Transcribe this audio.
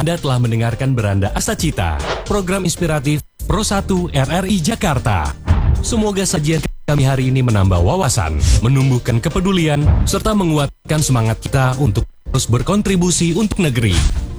Anda telah mendengarkan Beranda Astacita, program inspiratif Pro 1 RRI Jakarta. Semoga sajian kami hari ini menambah wawasan, menumbuhkan kepedulian, serta menguatkan semangat kita untuk terus berkontribusi untuk negeri.